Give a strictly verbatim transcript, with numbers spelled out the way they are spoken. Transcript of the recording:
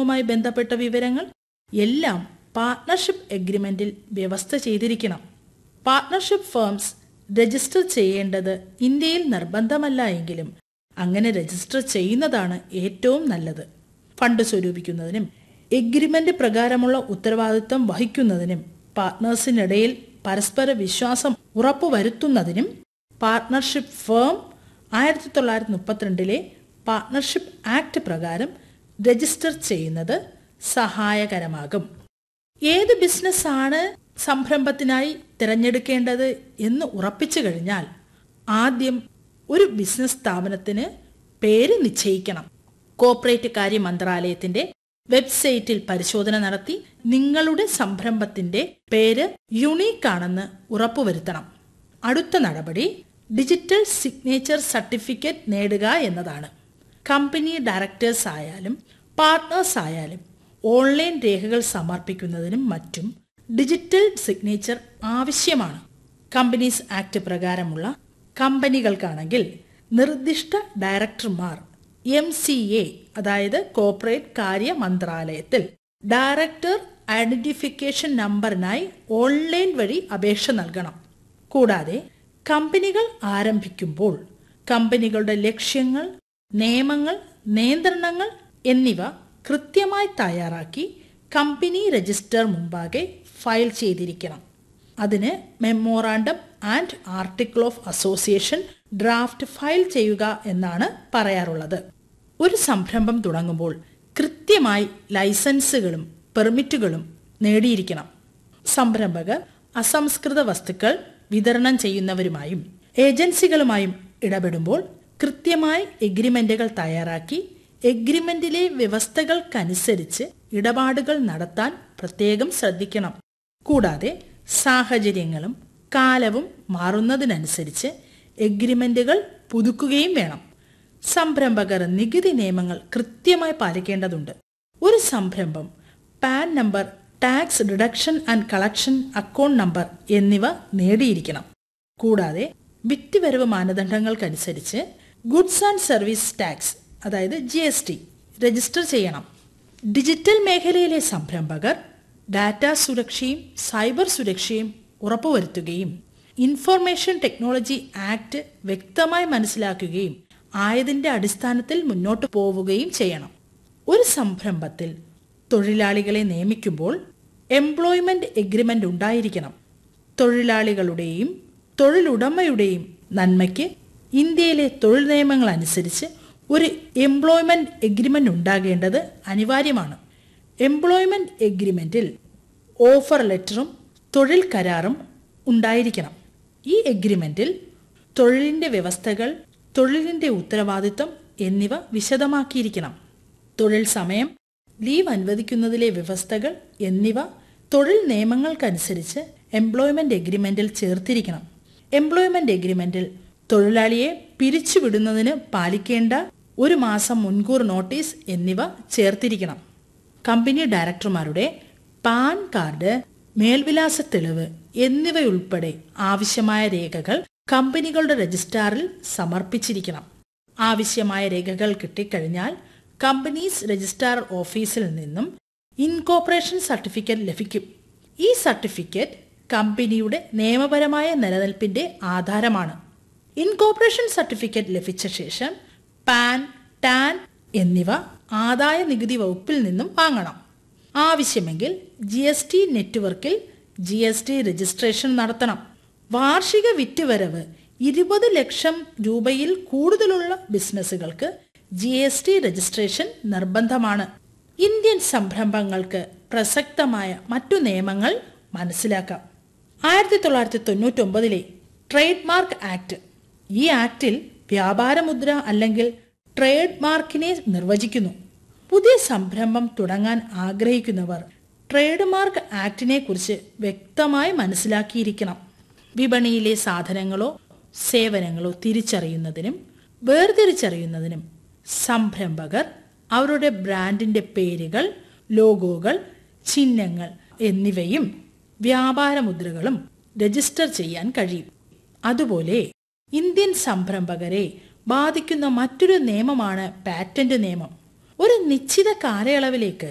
പ്രവർത്തനവുമായി ബന്ധപ്പെട്ട വിവരങ്ങൾ എല്ലാം പാർട്ണർഷിപ്പ് എഗ്രിമെന്റിൽ വ്യവസ്ഥ ചെയ്തിരിക്കണം. പാർട്ണർഷിപ്പ് ഫേംസ് രജിസ്റ്റർ ചെയ്യേണ്ടത് ഇന്ത്യയിൽ നിർബന്ധമല്ല എങ്കിലും അങ്ങനെ രജിസ്റ്റർ ചെയ്യുന്നതാണ് ഏറ്റവും നല്ലത്. ഫണ്ട് സ്വരൂപിക്കുന്നതിനും എഗ്രിമെന്റ് പ്രകാരമുള്ള ഉത്തരവാദിത്വം വഹിക്കുന്നതിനും പാർട്ട്നേഴ്സിനിടയിൽ പരസ്പര വിശ്വാസം ഉറപ്പുവരുത്തുന്നതിനും പാർട്ണർഷിപ്പ് ഫേം ആയിരത്തി തൊള്ളായിരത്തി മുപ്പത്തിരണ്ടിലെ പാർട്ണർഷിപ്പ് ആക്ട് പ്രകാരം രജിസ്റ്റർ ചെയ്യുന്നത് സഹായകരമാകും. ഏത് ബിസിനസ്സാണ് സംരംഭത്തിനായി തിരഞ്ഞെടുക്കേണ്ടത് എന്ന് ഉറപ്പിച്ചു കഴിഞ്ഞാൽ ആദ്യം ഒരു ബിസിനസ് സ്ഥാപനത്തിന് പേര് നിശ്ചയിക്കണം. കോർപ്പറേറ്റ് കാര്യ മന്ത്രാലയത്തിന്റെ വെബ്സൈറ്റിൽ പരിശോധന നടത്തി നിങ്ങളുടെ സംരംഭത്തിന്റെ പേര് യുണീക്ക് ആണെന്ന് ഉറപ്പുവരുത്തണം. അടുത്ത നടപടി ഡിജിറ്റൽ സിഗ്നേച്ചർ സർട്ടിഫിക്കറ്റ് നേടുക എന്നതാണ്. കമ്പനി ഡയറക്ടേഴ്സ് ആയാലും പാർട്ട്നേഴ്സ് ആയാലും ഓൺലൈൻ രേഖകൾ സമർപ്പിക്കുന്നതിനും മറ്റും ഡിജിറ്റൽ സിഗ്നേച്ചർ ആവശ്യമാണ്. കമ്പനീസ് ആക്ട് പ്രകാരമുള്ള കമ്പനികൾക്കാണെങ്കിൽ നിർദ്ദിഷ്ട ഡയറക്ടർമാർ എം സി എ അതായത് കോർപ്പറേറ്റ് കാര്യ മന്ത്രാലയത്തിൽ ഡയറക്ടർ ഐഡന്റിഫിക്കേഷൻ നമ്പറിനായി ഓൺലൈൻ വഴി അപേക്ഷ നൽകണം. കൂടാതെ കമ്പനികൾ ആരംഭിക്കുമ്പോൾ കമ്പനികളുടെ ലക്ഷ്യങ്ങൾ, നിയമങ്ങൾ, നിയന്ത്രണങ്ങൾ എന്നിവ കൃത്യമായി തയ്യാറാക്കി കമ്പനി രജിസ്റ്റർ മുമ്പാകെ ഫയൽ ചെയ്തിരിക്കണം. അതിന് memorandum and article of association draft file ചെയ്യുക എന്നാണ് പറയാറുള്ളത്. ഒരു സംരംഭം തുടങ്ങുമ്പോൾ കൃത്യമായി ലൈസൻസുകളും പെർമിറ്റുകളും നേടിയിരിക്കണം. സംരംഭകർ അസംസ്കൃത വസ്തുക്കൾ വിതരണം ചെയ്യുന്നവരുമായും ഏജൻസികളുമായും ഇടപെടുമ്പോൾ കൃത്യമായി എഗ്രിമെന്റുകൾ തയ്യാറാക്കി എഗ്രിമെന്റിലെ വ്യവസ്ഥകൾക്കനുസരിച്ച് ഇടപാടുകൾ നടത്താൻ പ്രത്യേകം ശ്രദ്ധിക്കണം. കൂടാതെ സാഹചര്യങ്ങളും കാലവും മാറുന്നതിനനുസരിച്ച് എഗ്രിമെന്റുകൾ പുതുക്കുകയും വേണം. സംരംഭകർ നികുതി നിയമങ്ങൾ കൃത്യമായി പാലിക്കേണ്ടതുണ്ട്. ഒരു സംരംഭം pan number, tax reduction and collection account number എന്നിവ നേടിയിരിക്കണം. കൂടാതെ വിറ്റുവരവ് മാനദണ്ഡങ്ങൾക്കനുസരിച്ച് ഗുഡ്സ് ആൻഡ് സർവീസ് ടാക്സ് അതായത് ജി എസ് ടി രജിസ്റ്റർ ചെയ്യണം. ഡിജിറ്റൽ മേഖലയിലെ സംരംഭകർ ഡാറ്റ സുരക്ഷയും സൈബർ സുരക്ഷയും ഉറപ്പുവരുത്തുകയും ഇൻഫർമേഷൻ ടെക്നോളജി ആക്ട് വ്യക്തമായി മനസ്സിലാക്കുകയും ആയതിന്റെ അടിസ്ഥാനത്തിൽ മുന്നോട്ട് പോവുകയും ചെയ്യണം. ഒരു സംരംഭത്തിൽ തൊഴിലാളികളെ നിയമിക്കുമ്പോൾ എംപ്ലോയ്മെന്റ് എഗ്രിമെന്റ് ഉണ്ടായിരിക്കണം. തൊഴിലാളികളുടെയും തൊഴിലുടമയുടെയും നന്മയ്ക്ക് ഇന്ത്യയിലെ തൊഴിൽ നിയമങ്ങൾ അനുസരിച്ച് ഒരു എംപ്ലോയ്മെന്റ് എഗ്രിമെന്റ് ഉണ്ടാകേണ്ടത് അനിവാര്യമാണ്. എംപ്ലോയ്മെന്റ് എഗ്രിമെന്റിൽ ഓഫർ ലെറ്ററും തൊഴിൽ കരാറും ഉണ്ടായിരിക്കണം. ഈ എഗ്രിമെന്റിൽ തൊഴിലിന്റെ വ്യവസ്ഥകൾ, തൊഴിലിന്റെ ഉത്തരവാദിത്വം എന്നിവ വിശദമാക്കിയിരിക്കണം. തൊഴിൽ സമയം, ലീവ് അനുവദിക്കുന്നതിലെ വ്യവസ്ഥകൾ എന്നിവ തൊഴിൽ നിയമങ്ങൾക്കനുസരിച്ച് എംപ്ലോയ്മെന്റ് എഗ്രിമെന്റിൽ ചേർത്തിരിക്കണം. എംപ്ലോയ്മെന്റ് എഗ്രിമെന്റിൽ തൊഴിലാളിയെ പിരിച്ചുവിടുന്നതിന് പാലിക്കേണ്ട ഒരു മാസം മുൻകൂർ നോട്ടീസ് എന്നിവ ചേർത്തിരിക്കണം. കമ്പനി ഡയറക്ടർമാരുടെ പാൻ കാർഡ്, മേൽവിലാസ തെളിവ് എന്നിവയുൾപ്പെടെ ആവശ്യമായ രേഖകൾ കമ്പനികളുടെ രജിസ്ട്രാറിൽ സമർപ്പിച്ചിരിക്കണം. ആവശ്യമായ രേഖകൾ കിട്ടിക്കഴിഞ്ഞാൽ കമ്പനീസ് രജിസ്ട്രാർ ഓഫീസിൽ നിന്നും ഇൻകോർപ്പറേഷൻ സർട്ടിഫിക്കറ്റ് ലഭിക്കും. ഈ സർട്ടിഫിക്കറ്റ് കമ്പനിയുടെ നിയമപരമായ നിലനിൽപ്പിന്റെ ആധാരമാണ്. ഇൻകോർപ്പറേഷൻ സർട്ടിഫിക്കറ്റ് ലഭിച്ച ശേഷം പാൻ, ടാൻ എന്നിവ ആദായ നികുതി വകുപ്പിൽ നിന്നും വാങ്ങണം. ആവശ്യമെങ്കിൽ ജി എസ് ടി നെറ്റ്വർക്കിൽ ജി എസ് ടി രജിസ്ട്രേഷൻ നടത്തണം. വാർഷിക വിറ്റുവരവ് ഇരുപത് ലക്ഷം രൂപയിൽ കൂടുതലുള്ള ബിസിനസ്സുകൾക്ക് ജി എസ് ടി രജിസ്ട്രേഷൻ നിർബന്ധമാണ്. ഇന്ത്യൻ സംരംഭങ്ങൾക്ക് പ്രസക്തമായ മറ്റു നിയമങ്ങൾ മനസ്സിലാക്കാം. ആയിരത്തി തൊള്ളായിരത്തി തൊണ്ണൂറ്റി ഒമ്പതിലെ ട്രേഡ് മാർക്ക് ആക്ട്. ഈ ആക്ടിൽ വ്യാപാരമുദ്ര അല്ലെങ്കിൽ ട്രേഡ് മാർക്കിനെ നിർവചിക്കുന്നു. പുതിയ സംരംഭം തുടങ്ങാൻ ആഗ്രഹിക്കുന്നവർ ട്രേഡ് മാർക്ക് ആക്ടിനെ കുറിച്ച് വ്യക്തമായി മനസ്സിലാക്കിയിരിക്കണം. വിപണിയിലെ സാധനങ്ങളോ സേവനങ്ങളോ തിരിച്ചറിയുന്നതിനും വേർതിരിച്ചറിയുന്നതിനും സംരംഭകർ അവരുടെ ബ്രാൻഡിന്റെ പേരുകൾ, ലോഗോകൾ, ചിഹ്നങ്ങൾ എന്നിവയും വ്യാപാരമുദ്രകളും രജിസ്റ്റർ ചെയ്യാൻ കഴിയും. അതുപോലെ ഇന്ത്യൻ സംരംഭകരെ ബാധിക്കുന്ന മറ്റൊരു നിയമമാണ് പാറ്റന്റ് നിയമം. ഒരു നിശ്ചിത കാലയളവിലേക്ക്